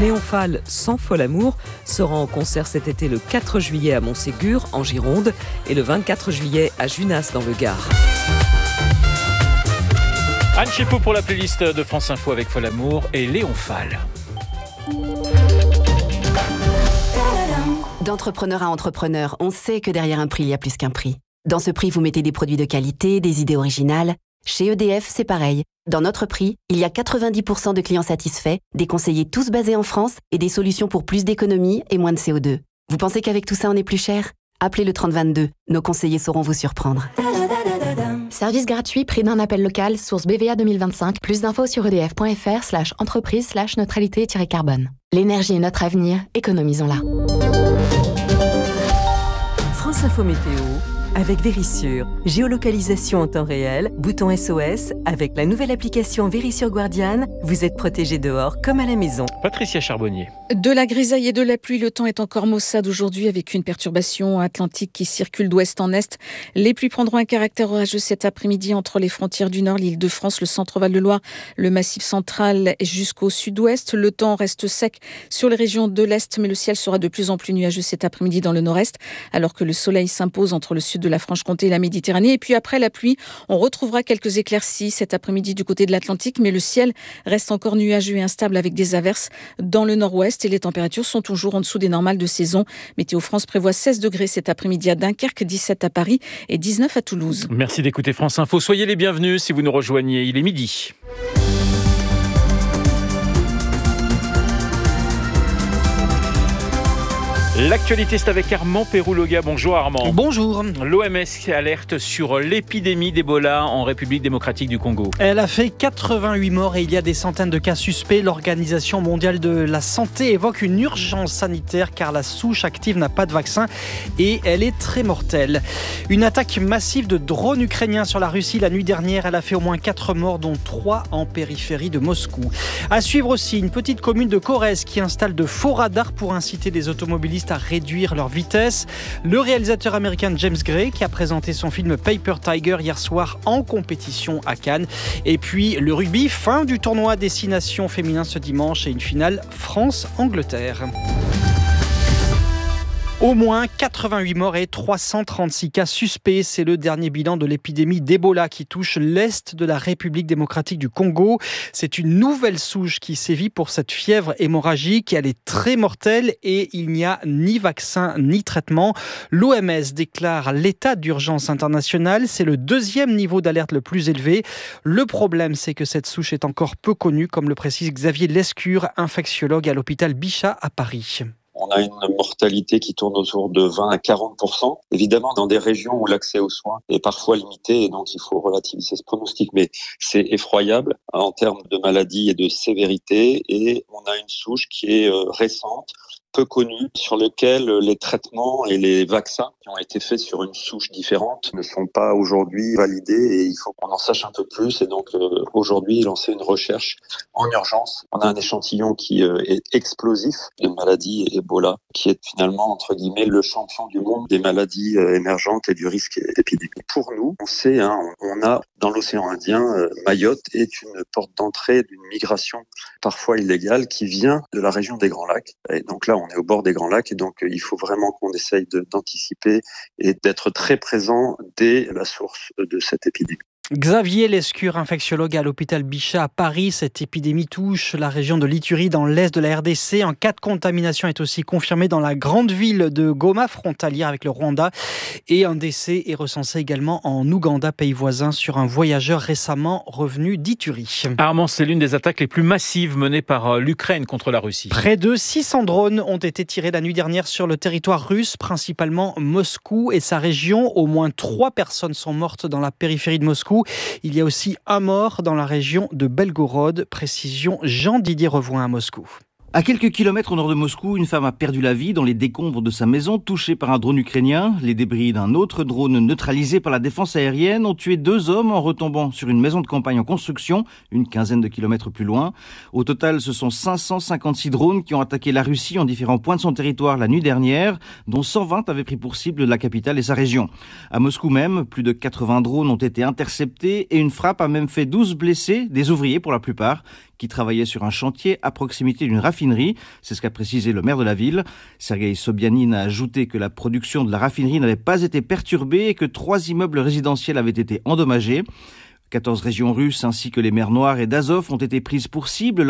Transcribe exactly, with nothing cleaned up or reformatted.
Néonphal sans fol amour sera en concert cet été le quatre juillet à Montségur, en Gironde, et le vingt-quatre juillet à Junas, dans le Gard. Anne Chépot pour la playlist de France Info avec Fol Amour et Néonphal. D'entrepreneur à entrepreneur, on sait que derrière un prix, il y a plus qu'un prix. Dans ce prix, vous mettez des produits de qualité, des idées originales. Chez E D F, c'est pareil. Dans notre prix, il y a quatre-vingt-dix pour cent de clients satisfaits, des conseillers tous basés en France et des solutions pour plus d'économie et moins de C O deux. Vous pensez qu'avec tout ça, on est plus cher ? Appelez le trente vingt-deux. Nos conseillers sauront vous surprendre. Service gratuit, prix d'un appel local, source B V A deux mille vingt-cinq. Plus d'infos sur edf.fr slash entreprise slash neutralité-carbone. L'énergie est notre avenir, économisons-la. France Info Météo avec Vérissure. Géolocalisation en temps réel, bouton S O S. Avec la nouvelle application Vérissure Guardian, vous êtes protégé dehors comme à la maison. Patricia Charbonnier. De la grisaille et de la pluie, le temps est encore maussade aujourd'hui avec une perturbation atlantique qui circule d'ouest en est. Les pluies prendront un caractère orageux cet après-midi entre les frontières du Nord, l'Île-de-France, le centre-Val de Loire, le Massif central et jusqu'au sud-ouest. Le temps reste sec sur les régions de l'Est, mais le ciel sera de plus en plus nuageux cet après-midi dans le Nord-Est, alors que le soleil s'impose entre le sud de la Franche-Comté et la Méditerranée. Et puis après la pluie, on retrouvera quelques éclaircies cet après-midi du côté de l'Atlantique, mais le ciel reste encore nuageux et instable avec des averses dans le nord-ouest et les températures sont toujours en dessous des normales de saison. Météo France prévoit seize degrés cet après-midi à Dunkerque, dix-sept à Paris et dix-neuf à Toulouse. Merci d'écouter France Info. Soyez les bienvenus si vous nous rejoignez. Il est midi. L'actualité, c'est avec Armand Péroux-Loga. Bonjour Armand. Bonjour. L'O M S alerte sur l'épidémie d'Ebola en République démocratique du Congo. Elle a fait quatre-vingt-huit morts et il y a des centaines de cas suspects. L'Organisation mondiale de la santé évoque une urgence sanitaire car la souche active n'a pas de vaccin et elle est très mortelle. Une attaque massive de drones ukrainiens sur la Russie la nuit dernière. Elle a fait au moins quatre morts, dont trois en périphérie de Moscou. À suivre aussi, une petite commune de Corrèze qui installe de faux radars pour inciter les automobilistes à réduire leur vitesse. Le réalisateur américain James Gray qui a présenté son film Paper Tiger hier soir en compétition à Cannes. Et puis le rugby, fin du tournoi des Six Nations féminin ce dimanche et une finale France-Angleterre. Au moins quatre-vingt-huit morts et trois cent trente-six cas suspects. C'est le dernier bilan de l'épidémie d'Ebola qui touche l'Est de la République démocratique du Congo. C'est une nouvelle souche qui sévit pour cette fièvre hémorragique. Elle est très mortelle et il n'y a ni vaccin ni traitement. L'O M S déclare l'état d'urgence international. C'est le deuxième niveau d'alerte le plus élevé. Le problème, c'est que cette souche est encore peu connue, comme le précise Xavier Lescure, infectiologue à l'hôpital Bichat à Paris. On a une mortalité qui tourne autour de vingt à quarante pour cent. Évidemment, dans des régions où l'accès aux soins est parfois limité, et donc il faut relativiser ce pronostic. Mais c'est effroyable en termes de maladie et de sévérité. Et on a une souche qui est récente, peu connue, sur lequel les traitements et les vaccins qui ont été faits sur une souche différente ne sont pas aujourd'hui validés et il faut qu'on en sache un peu plus. Et donc euh, aujourd'hui, lancer une recherche en urgence. On a un échantillon qui euh, est explosif de maladie Ebola, qui est finalement, entre guillemets, le champion du monde des maladies euh, émergentes et du risque épidémique. Pour nous, on sait, hein, on a dans l'océan Indien, euh, Mayotte est une porte d'entrée d'une migration parfois illégale qui vient de la région des Grands Lacs. Et donc là, on est au bord des Grands Lacs et donc euh, il faut vraiment qu'on essaye de, d'anticiper et d'être très présent dès la source de cette épidémie. Xavier Lescure, infectiologue à l'hôpital Bichat à Paris. Cette épidémie touche la région de l'Ituri dans l'est de la R D C. Un cas de contamination est aussi confirmé dans la grande ville de Goma, frontalière avec le Rwanda. Et un décès est recensé également en Ouganda, pays voisin, sur un voyageur récemment revenu d'Ituri. Armand, c'est l'une des attaques les plus massives menées par l'Ukraine contre la Russie. Près de six cents drones ont été tirés la nuit dernière sur le territoire russe, principalement Moscou et sa région. Au moins trois personnes sont mortes dans la périphérie de Moscou. Il y a aussi un mort dans la région de Belgorod. Précision Jean-Didier Revoin à Moscou. À quelques kilomètres au nord de Moscou, une femme a perdu la vie dans les décombres de sa maison, touchée par un drone ukrainien. Les débris d'un autre drone neutralisé par la défense aérienne ont tué deux hommes en retombant sur une maison de campagne en construction, une quinzaine de kilomètres plus loin. Au total, ce sont cinq cent cinquante-six drones qui ont attaqué la Russie en différents points de son territoire la nuit dernière, dont cent vingt avaient pris pour cible la capitale et sa région. À Moscou même, plus de quatre-vingts drones ont été interceptés et une frappe a même fait douze blessés, des ouvriers pour la plupart, qui travaillaient sur un chantier à proximité d'une raffinerie. C'est ce qu'a précisé le maire de la ville. Sergueï Sobyanin a ajouté que la production de la raffinerie n'avait pas été perturbée et que trois immeubles résidentiels avaient été endommagés. quatorze régions russes ainsi que les mers Noires et d'Azov ont été prises pour cible